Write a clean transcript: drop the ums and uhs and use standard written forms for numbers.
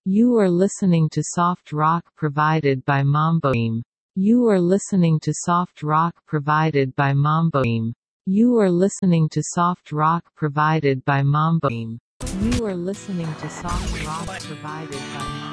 You are listening to soft rock provided by Mamboim. You are listening to soft rock provided by Mamboim. You are listening to soft rock provided by Mamboim. You are listening to soft rock provided by